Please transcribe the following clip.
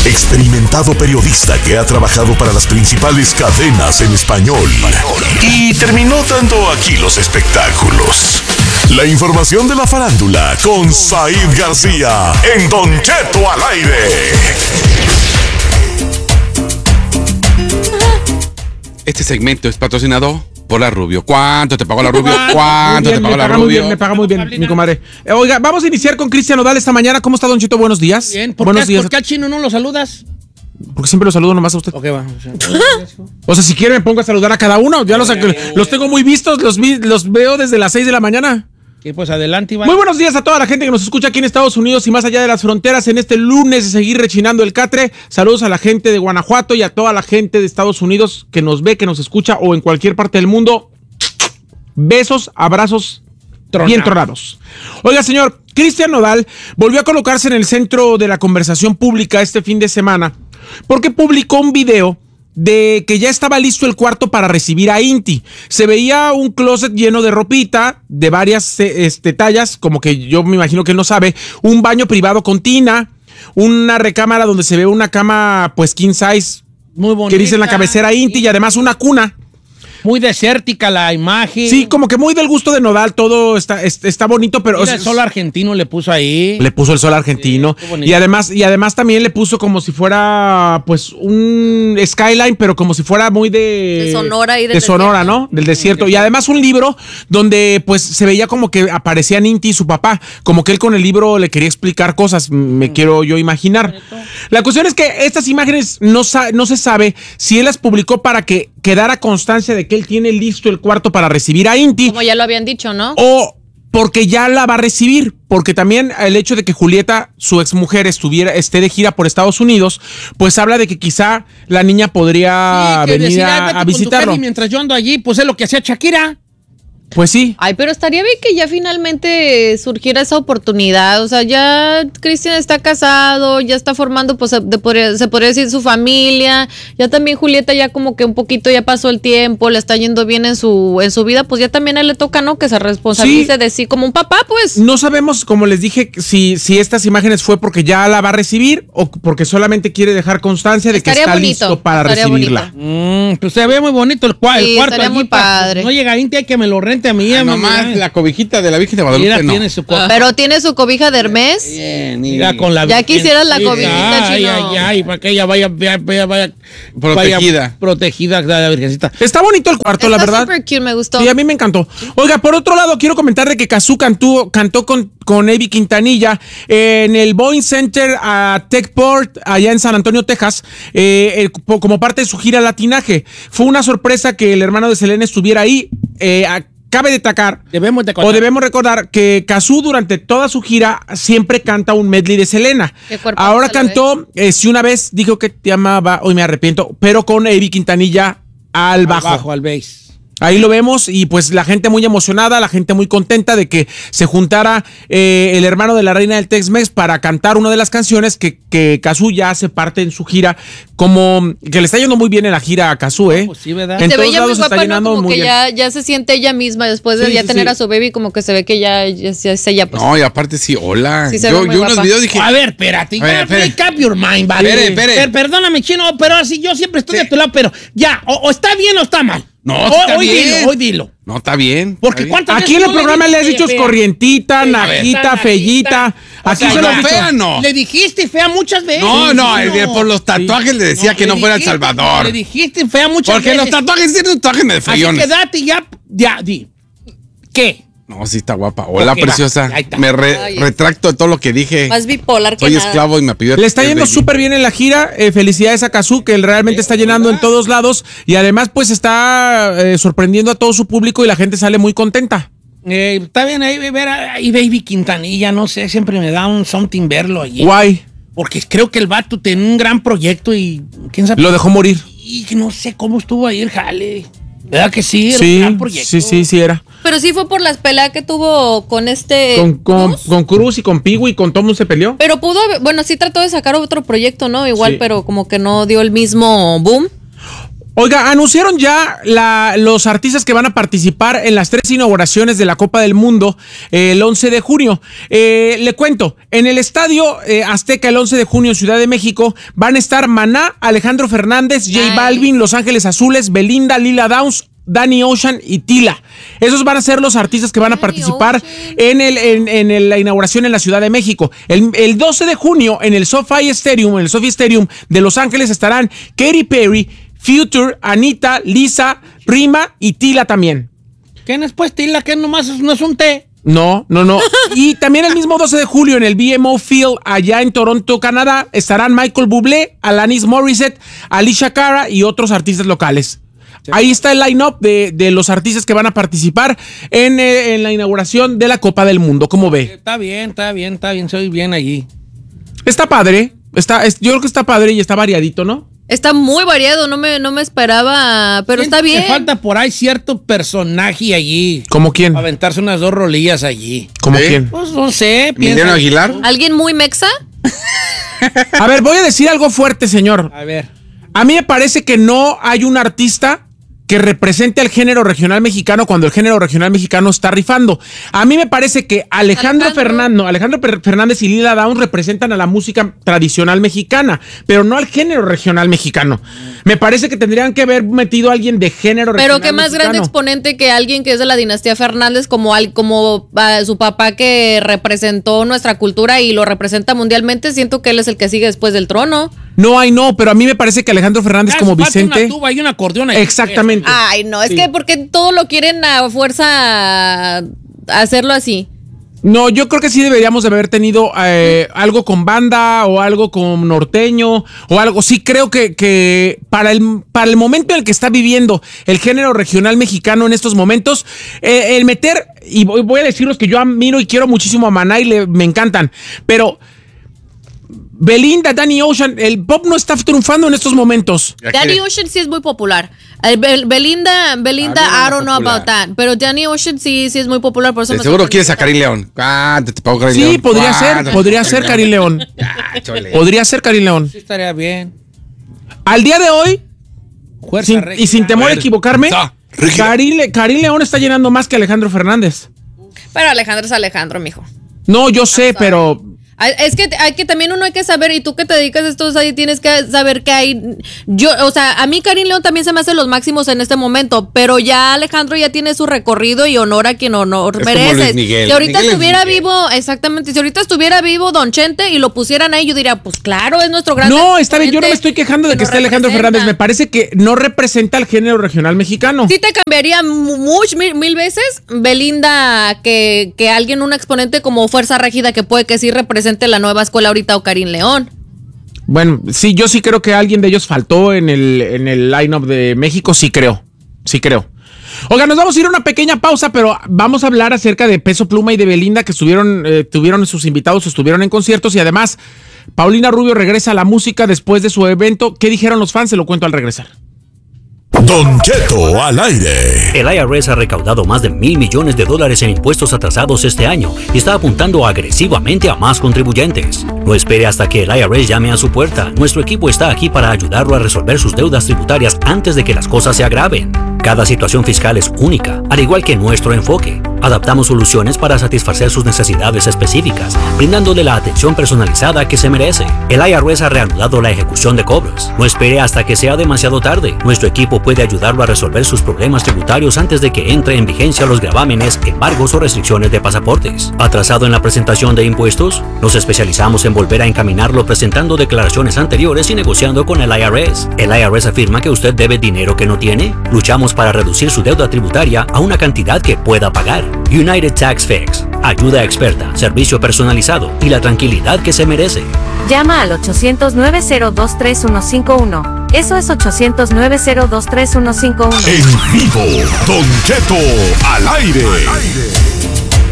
experimentado periodista que ha trabajado para las principales cadenas en español y terminó dando aquí los espectáculos. La información de la farándula con Said García en Don Cheto al aire. Este segmento es patrocinado por la Rubio. ¿Cuánto te pagó la Rubio? ¿Cuánto te pagó la Rubio? Me paga muy bien, mi comadre. Oiga, vamos a iniciar con Cristian Nodal esta mañana. ¿Cómo está, Don Chito? Buenos días. Bien, Buenos días. ¿Por qué al chino no lo saludas? Porque siempre lo saludo nomás a usted. Ok, va. O sea, si quiere me pongo a saludar a cada uno. Ya los tengo muy vistos, los veo desde las 6 de la mañana. Que pues adelante, Iván. Muy buenos días a toda la gente que nos escucha aquí en Estados Unidos y más allá de las fronteras en este lunes de seguir rechinando el catre. Saludos a la gente de Guanajuato y a toda la gente de Estados Unidos que nos ve, que nos escucha o en cualquier parte del mundo. Besos, abrazos bien tronados. Oiga, señor, Cristian Nodal volvió a colocarse en el centro de la conversación pública este fin de semana porque publicó un video de que ya estaba listo el cuarto para recibir a Inti. Se veía un closet lleno de ropita de varias tallas, como que yo me imagino que no sabe, un baño privado con tina, una recámara donde se ve una cama pues king size, muy bonita, que dice en la cabecera Inti, y además una cuna. Muy desértica la imagen. Sí, como que muy del gusto de Nodal, todo está bonito, pero... Mira, el sol argentino le puso ahí. Le puso el sol argentino. Sí, y además también le puso como si fuera, pues, un skyline, pero como si fuera muy de Sonora y de Sonora, desierto. ¿No? Del desierto. Y además un libro donde, pues, se veía como que aparecían Inti y su papá. Como que él con el libro le quería explicar cosas, me quiero yo imaginar. La cuestión es que estas imágenes no se sabe si él las publicó para que quedara constancia de que él tiene listo el cuarto para recibir a Inti. Como ya lo habían dicho, ¿no? O porque ya la va a recibir, porque también el hecho de que Julieta, su exmujer, esté de gira por Estados Unidos, pues habla de que quizá la niña podría venir a visitarlo. Y mientras yo ando allí, pues es lo que hacía Shakira. Pues sí. Ay, pero estaría bien que ya finalmente surgiera esa oportunidad. O sea, ya Cristian está casado, ya está formando, pues se podría decir su familia. Ya también Julieta ya como que un poquito ya pasó el tiempo, le está yendo bien en su vida. Pues ya también a él le toca, ¿no? Que se responsabilice de sí como un papá, pues. No sabemos, como les dije, si estas imágenes fue porque ya la va a recibir o porque solamente quiere dejar constancia de que está listo para recibirla. Pues se ve muy bonito el cuarto. Estaría muy padre. No llega Inti, hay que me lo rente a mí. Nomás la cobijita de la Virgen de Guadalupe. Mira, no. Tiene su Pero tiene su cobija de Hermes. Bien, mira, con la ya quisieras la cobijita, chino. Ay, para que ella vaya protegida de la Virgencita. Está bonito el cuarto, la verdad. Está súper cute, me gustó. Sí, a mí me encantó. Oiga, por otro lado, quiero comentar de que Cazzu cantó con Evi Quintanilla en el Boeing Center a Techport, allá en San Antonio, Texas, como parte de su gira latinaje. Fue una sorpresa que el hermano de Selena estuviera ahí. Cabe destacar, debemos recordar que Cazzu durante toda su gira siempre canta un medley de Selena. Ahora cantó, si una vez dijo que te amaba, hoy me arrepiento, pero con Evi Quintanilla al bajo. Al bass. Ahí lo vemos y pues la gente muy emocionada, la gente muy contenta de que se juntara el hermano de la reina del Tex-Mex para cantar una de las canciones que Cazzu ya hace parte en su gira, como que le está yendo muy bien en la gira a Cazzu, ¿eh? Pues sí, ¿verdad? En se todos veía lados muy está guapa, llenando ¿no? Como muy que bien. ya se siente ella misma después de tener a su baby, como que se ve que ya es ella, pues. No, y aparte sí, hola. Sí, yo unos videos dije... A ver, espérate. Make up your mind, vale. Espere. Perdóname, chino, pero así yo siempre estoy de tu lado, pero ya, o está bien o está mal. No, está bien. Hoy dilo. No, está bien. Porque ¿cuántas aquí en el programa le has dicho corrientita, najita, fellita. Aquí se lo has dicho. Fea no. Le dijiste fea muchas veces. No, por los tatuajes le decía que no fuera El Salvador. Le dijiste fea muchas veces. Porque los tatuajes tienen tatuajes de feyones. Así que date ya, di. ¿Qué? No, sí está guapa. Hola, Okay, preciosa. Me retracto de todo lo que dije. Más bipolar que Soy nada. esclavo y me pidió... Le está yendo súper bien en la gira. Felicidades a Cazzu, que él realmente está llenando en todos lados. Y además, pues, está sorprendiendo a todo su público y la gente sale muy contenta. Está bien ahí ver ahí Baby Quintanilla, no sé, siempre me da un something verlo allí. Guay. Porque creo que el vato tiene un gran proyecto y quién sabe. Lo dejó morir. Y no sé cómo estuvo ahí el jale. ¿Verdad que sí? Era Sí, un gran proyecto. sí era. Pero sí fue por las peleas que tuvo con Con Cruz y con Pigu y con todo mundo se peleó. Pero sí trató de sacar otro proyecto, ¿no? Igual, Sí. pero como que no dio el mismo boom. Oiga, anunciaron ya los artistas que van a participar en las 3 inauguraciones de la Copa del Mundo el 11 de junio. Le cuento, en el Estadio Azteca el 11 de junio en Ciudad de México van a estar Maná, Alejandro Fernández, J Balvin, Los Ángeles Azules, Belinda, Lila Downs, Danny Ocean y Tila. Esos van a ser los artistas que van a participar en la inauguración en la Ciudad de México. El 12 de junio en el SoFi Stadium de Los Ángeles estarán Katy Perry, Future, Anita, Lisa, Rima y Tila también. ¿Quién es pues Tila? ¿Qué nomás no es un té? No. Y también el mismo 12 de julio en el BMO Field allá en Toronto, Canadá, estarán Michael Bublé, Alanis Morissette, Alicia Cara y otros artistas locales. Ahí está el line-up de los artistas que van a participar en la inauguración de la Copa del Mundo. ¿Cómo ve? Está bien, soy bien allí. Está padre, yo creo que está padre y está variadito, ¿no? Está muy variado, no me esperaba, pero está bien. Me falta por ahí cierto personaje allí. ¿Cómo quién? Para aventarse unas 2 rolillas allí. ¿Cómo quién? Pues no sé. ¿Emiliano Aguilar? ¿Alguien muy mexa? A ver, voy a decir algo fuerte, señor. A ver. A mí me parece que no hay un artista que represente al género regional mexicano cuando el género regional mexicano está rifando. A mí me parece que Alejandro Fernández y Lila Downs representan a la música tradicional mexicana, pero no al género regional mexicano. Me parece que tendrían que haber metido a alguien de género regional mexicano. Pero qué más grande exponente que alguien que es de la dinastía Fernández, como su papá que representó nuestra cultura y lo representa mundialmente. Siento que él es el que sigue después del trono. No, pero a mí me parece que Alejandro Fernández como Vicente... Una tuba y un acordeón ahí. Exactamente. Ay, no, es que porque todo lo quieren a fuerza hacerlo así. No, yo creo que sí deberíamos de haber tenido algo con banda o algo con norteño o algo. Sí creo que para el momento en el que está viviendo el género regional mexicano en estos momentos, el meter, y voy a decirles que yo admiro y quiero muchísimo a Maná y me encantan, pero... Belinda, Danny Ocean, el pop no está triunfando en estos momentos. Danny Ocean sí es muy popular. Belinda, I don't know about that. Pero Danny Ocean sí es muy popular. Por eso seguro quieres a Karim León. ¿Cuánto te pago Karim León? Sí, podría ser Karim León. Podría ser Karim León. Sí, estaría bien. Al día de hoy, sin temor a equivocarme, Karim León está llenando más que Alejandro Fernández. Pero Alejandro es Alejandro, mijo. No, yo sé, pero... Es que también uno hay que saber, y tú que te dedicas a esto, ahí tienes que saber que hay, a mí Karim León también se me hace los máximos en este momento, pero ya Alejandro ya tiene su recorrido y honor a quien honor merece. Si ahorita estuviera vivo, exactamente, si ahorita estuviera vivo Don Chente y lo pusieran ahí, yo diría, pues claro, es nuestro gran... No, está bien, yo no me estoy quejando de que esté Alejandro Fernández, me parece que no representa al género regional mexicano. Sí te cambiaría mil veces Belinda que alguien, un exponente como Fuerza Régida que puede que sí represente la nueva escuela ahorita o Karim León. Bueno, sí, yo sí creo que alguien de ellos faltó en el line-up de México, sí creo. Oiga, nos vamos a ir a una pequeña pausa, pero vamos a hablar acerca de Peso Pluma y de Belinda, que tuvieron sus invitados, estuvieron en conciertos, y además Paulina Rubio regresa a la música después de su evento. ¿Qué dijeron los fans? Se lo cuento al regresar. Don Cheto al aire. El IRS ha recaudado más de $1,000 millones en impuestos atrasados este año y está apuntando agresivamente a más contribuyentes. No espere hasta que el IRS llame a su puerta. Nuestro equipo está aquí para ayudarlo a resolver sus deudas tributarias antes de que las cosas se agraven. Cada situación fiscal es única, al igual que nuestro enfoque. Adaptamos soluciones para satisfacer sus necesidades específicas, brindándole la atención personalizada que se merece. El IRS ha reanudado la ejecución de cobros. No espere hasta que sea demasiado tarde. Nuestro equipo puede ayudarlo a resolver sus problemas tributarios antes de que entre en vigencia los gravámenes, embargos o restricciones de pasaportes. ¿Atrasado en la presentación de impuestos? Nos especializamos en volver a encaminarlo presentando declaraciones anteriores y negociando con el IRS. ¿El IRS afirma que usted debe dinero que no tiene? Luchamos para reducir su deuda tributaria a una cantidad que pueda pagar. United Tax Fix. Ayuda experta, servicio personalizado y la tranquilidad que se merece. Llama al 800-902-3151. Eso es 800-902-3151. En vivo, Don Cheto al aire.